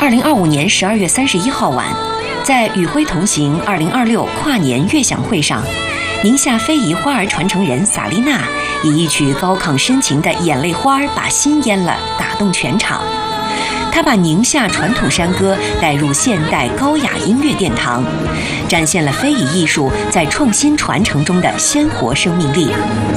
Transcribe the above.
2025年12月31号晚，在与辉同行2026跨年悦享会上，宁夏非遗花儿传承人萨丽娜以一曲高亢深情的《眼泪花儿把心淹了》打动全场。她把宁夏传统山歌带入现代高雅音乐殿堂，展现了非遗艺术在创新传承中的鲜活生命力。